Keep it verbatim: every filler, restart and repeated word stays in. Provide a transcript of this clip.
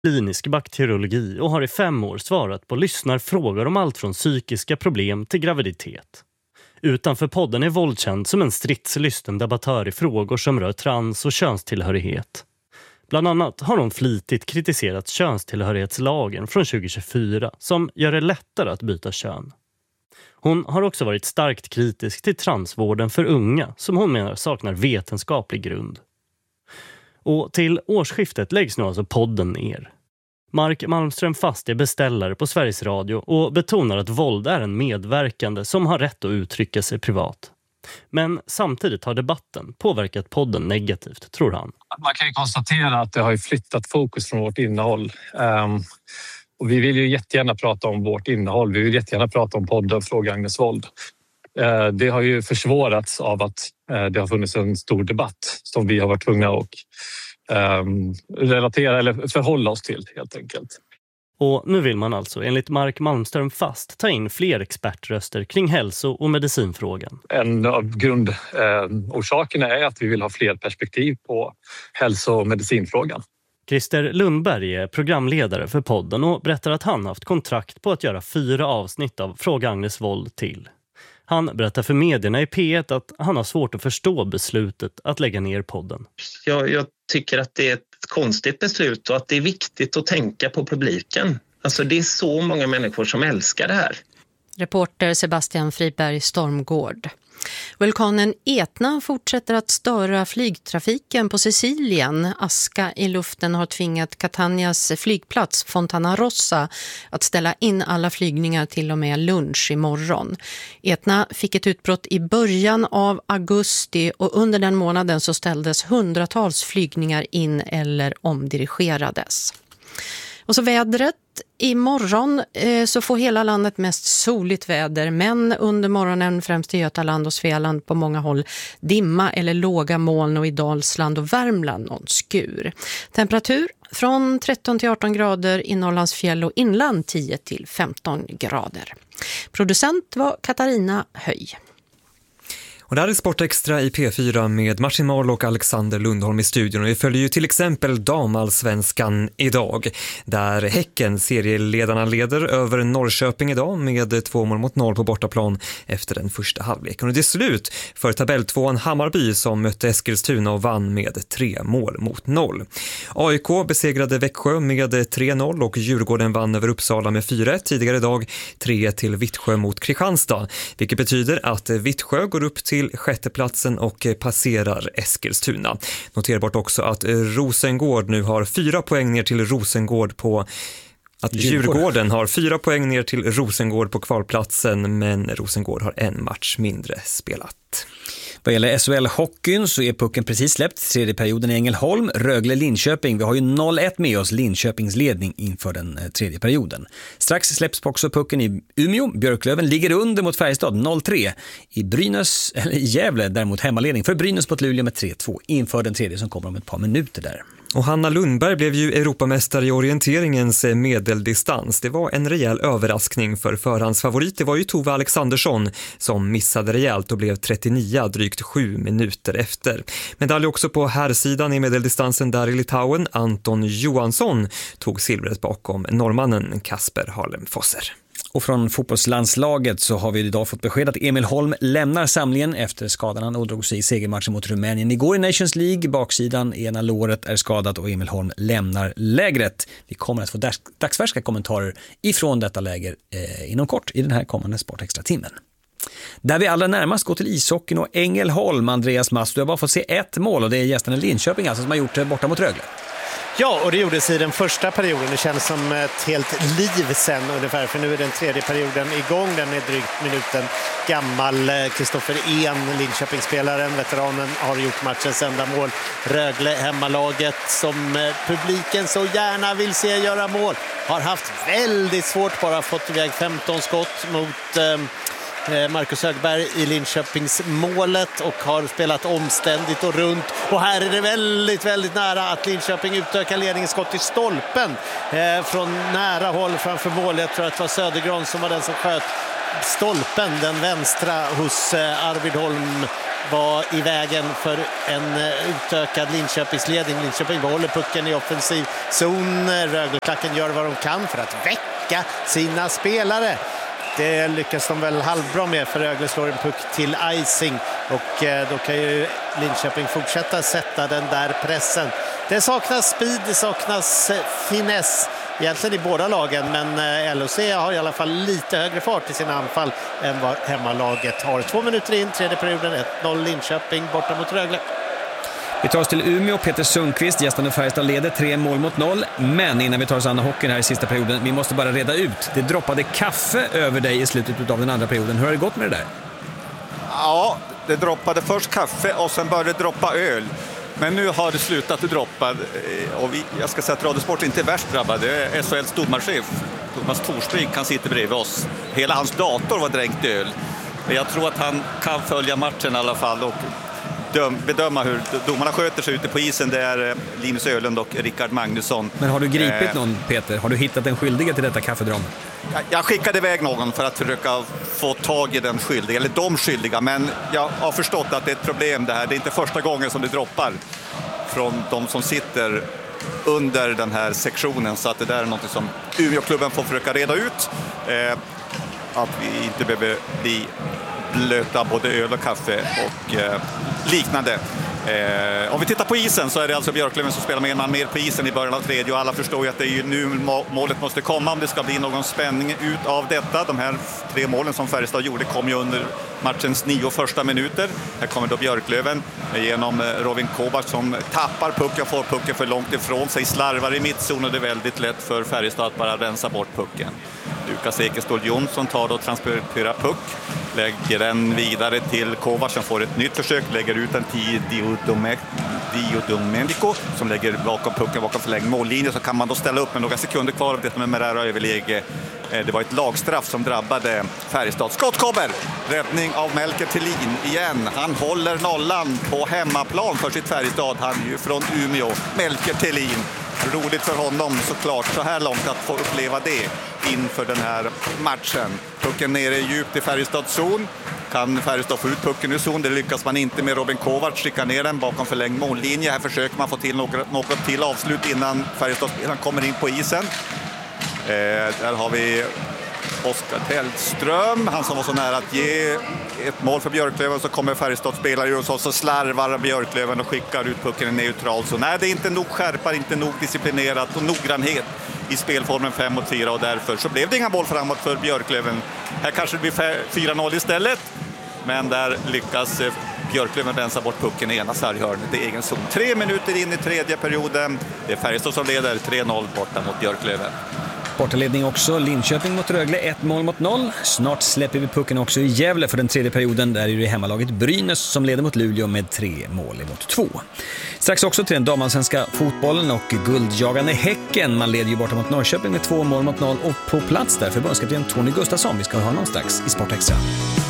klinisk bakteriologi och har i fem år svarat på lyssnarfrågor om allt från psykiska problem till graviditet. Utanför podden är Wold känd som en stridslysten debattör i frågor som rör trans- och könstillhörighet. Bland annat har hon flitigt kritiserat könstillhörighetslagen från tjugo tjugofyra som gör det lättare att byta kön. Hon har också varit starkt kritisk till transvården för unga som hon menar saknar vetenskaplig grund. Och till årsskiftet läggs nu alltså podden ner. Mark Malmström Fast är beställare på Sveriges Radio och betonar att våld är en medverkande som har rätt att uttrycka sig privat. Men samtidigt har debatten påverkat podden negativt, tror han. Man kan ju konstatera att det har flyttat fokus från vårt innehåll. Um, och vi vill ju jättegärna prata om vårt innehåll. Vi vill jättegärna prata om podden Fråga Agnes Wold. Uh, det har ju försvårats av att uh, det har funnits en stor debatt som vi har varit tvungna att um, relatera eller förhålla oss till helt enkelt. Och nu vill man alltså enligt Mark Malmström Fast ta in fler expertröster kring hälso- och medicinfrågan. En av grundorsakerna är att vi vill ha fler perspektiv på hälso- och medicinfrågan. Christer Lundberg är programledare för podden och berättar att han haft kontrakt på att göra fyra avsnitt av Fråga Agnes Wold till. Han berättar för medierna i P ett att han har svårt att förstå beslutet att lägga ner podden. Jag, jag tycker att det är ett konstigt beslut och att det är viktigt att tänka på publiken. Alltså det är så många människor som älskar det här. Reporter Sebastian Friberg Stormgård. Vulkanen Etna fortsätter att störa flygtrafiken på Sicilien. Aska i luften har tvingat Catanias flygplats Fontana Rossa att ställa in alla flygningar till och med lunch imorgon. Etna fick ett utbrott i början av augusti och under den månaden så ställdes hundratals flygningar in eller omdirigerades. Och så vädret. Imorgon eh, så får hela landet mest soligt väder, men under morgonen främst i Götaland och Svealand på många håll dimma eller låga moln och i Dalsland och Värmland någon skur. Temperatur från tretton till arton grader i Norrlands fjäll och inland tio till femton grader. Producent var Katarina Höj. Och det här är Sportextra i P fyra med Martin Marl och Alexander Lundholm i studion. Och vi följer ju till exempel damallsvenskan idag, där Häcken, serieledarna, leder över Norrköping idag med två mål mot noll på bortaplan efter den första halvleken. Och det är slut för tabelltvåan Hammarby som mötte Eskilstuna och vann med tre mål mot noll. A I K besegrade Växjö med tre noll och Djurgården vann över Uppsala med fyra ett tidigare idag, tre ett till Vittsjö mot Kristianstad. Vilket betyder att Vittsjö går upp till sjätteplatsen och passerar Eskilstuna. Noterbart också att Rosengård nu har fyra poäng ner till Rosengård på att Djurgården har fyra poäng ner till Rosengård på kvalplatsen, men Rosengård har en match mindre spelat. Vad gäller S H L-hockeyn så är pucken precis släppt tredje perioden i Ängelholm, Rögle-Linköping. Vi har ju noll ett med oss, Linköpings ledning inför den tredje perioden. Strax släpps också pucken i Umeå. Björklöven ligger under mot Färjestad noll tre. I Brynäs, eller i Gävle däremot hemmaledning för Brynäs mot Luleå med tre två inför den tredje som kommer om ett par minuter där. Och Hanna Lundberg blev ju Europamästare i orienteringens medeldistans. Det var en rejäl överraskning för förhandsfavorit. Det var ju Tove Alexandersson som missade rejält och blev trettionio drygt sju minuter efter. Medalj också på herrsidan i medeldistansen där i Litauen. Anton Johansson tog silvret bakom norrmannen Kasper Harlem-Fosser. Och från fotbollslandslaget så har vi idag fått besked att Emil Holm lämnar samlingen efter skadan. Han ådrog sig i segermatchen mot Rumänien igår i Nations League. Baksidan, ena låret är skadat och Emil Holm lämnar lägret. Vi kommer att få dagsfärska kommentarer ifrån detta läger eh, inom kort i den här kommande Sportextra-timmen. Där vi allra närmast går till ishockeyn och Ängelholm. Andreas Mast, du har bara fått se ett mål och det är gästen i Linköping alltså, som har gjort det borta mot Rögle. Ja, och det gjordes i den första perioden. Det känns som ett helt liv sen ungefär, för nu är den tredje perioden igång. Den är drygt minuten gammal. Kristoffer En, Linköpingsspelaren, veteranen, har gjort matchens enda mål. Rögle, hemmalaget som publiken så gärna vill se göra mål, har haft väldigt svårt, bara fått iväg femton skott mot eh, Marcus Högberg i Linköpings målet och har spelat omständigt och runt. Och här är det väldigt, väldigt nära att Linköping utökar ledningen, skott i stolpen eh, från nära håll framför mål. Jag tror att det var Södergran som var den som sköt stolpen, den vänstra hos eh, Arvid Holm vara i vägen för en utökad Linköpingsledning. Linköping behåller pucken i offensiv zon. Rögleklacken gör vad de kan för att väcka sina spelare. Det lyckas de väl halvbra med, för Rögle slår en puck till icing och då kan ju Linköping fortsätta sätta den där pressen. Det saknas speed, det saknas finess egentligen i båda lagen, men L H C har i alla fall lite högre fart i sina anfall än vad hemmalaget har. Två minuter in, tredje perioden, ett noll Linköping borta mot Rögle. Vi tar oss till Umeå. Peter Sundqvist, gästande Färjestad, leder tre mål mot noll. Men innan vi tar oss an hockeyn här i sista perioden, vi måste bara reda ut. Det droppade kaffe över dig i slutet av den andra perioden. Hur har det gått med det där? Ja, det droppade först kaffe och sen började det droppa öl. Men nu har det slutat att droppa. Och vi, jag ska säga att Radiosport inte är värst drabbad. Det är S H L:s domarchef Thomas Torsbrink, han sitter bredvid oss. Hela hans dator var dränkt i öl. Jag tror att han kan följa matchen i alla fall och bedöma hur domarna sköter sig ute på isen. Det är Linus Ölund och Rickard Magnusson. Men har du gripit någon, Peter? Har du hittat en skyldige till detta kaffedram? Jag skickade iväg någon för att försöka få tag i den skyldiga, eller de skyldiga. Men jag har förstått att det är ett problem det här. Det är inte första gången som det droppar från de som sitter under den här sektionen. Så att det där är något som Umeåklubben får försöka reda ut. Eh, att vi inte behöver bli blöta både öl och kaffe och eh, liknande. Eh, om vi tittar på isen så är det alltså Björklöven som spelar med en man mer på isen i början av tredje, och alla förstår ju att det är ju nu målet måste komma om det ska bli någon spänning ut av detta. De här tre målen som Färjestad gjorde kom ju under matchens nio första minuter. Här kommer då Björklöven genom Robin Kovac som tappar pucken, får pucken för långt ifrån sig, slarvar i mittzon, och det är väldigt lätt för Färjestad att bara rensa bort pucken. Lukas Ekestål Jonsson tar då och transporterar puck, lägger den vidare till Kovac som får ett nytt försök, lägger ut den till Diodomenico som lägger bakom pucken, bakom förlängd mållinje. Så kan man då ställa upp med några sekunder kvar av detta med Merara överläge. Det var ett lagstraff som drabbade Färjestad. Skott kommer! Räddning av Melker Thelin igen. Han håller nollan på hemmaplan för sitt Färjestad. Han är ju från Umeå. Melker Thelin. Roligt för honom såklart så här långt att få uppleva det inför den här matchen. Pucken nere djupt i Färjestads zon. Kan Färjestad få ut pucken ur zon? Det lyckas man inte med. Robin Kovac skickar ner den bakom förlängd mållinje. Här försöker man få till något, något till avslut innan Färjestad kommer in på isen. Eh, där har vi Oskar Tellström, han som var så nära att ge ett mål för Björklöven. Så kommer Färjestad spelare och så, så slarvar Björklöven och skickar ut pucken i neutral. Så nej, det är inte nog skärpa, inte nog disciplinerat och noggrannhet i spelformen fem mot fyra, och därför så blev det inga mål framåt för Björklöven. Här kanske det blir fyra noll istället, men där lyckas Björklöven rensa bort pucken i ena sarghörnet i egen zon. Tre minuter in i tredje perioden. Det är Färjestad som leder tre noll borta mot Björklöven. Bortaledning också, Linköping mot Rögle, ett mål mot noll. Snart släpper vi pucken också i Gävle för den tredje perioden. Där är det hemmalaget Brynäs som leder mot Luleå med tre mål mot två. Strax också till den damallsvenska fotbollen och guldjagande Häcken. Man leder ju borta mot Norrköping med två mål mot noll, och på plats där förbundskapten Tony Gustafsson. Vi ska ha honom strax i Sport Extra.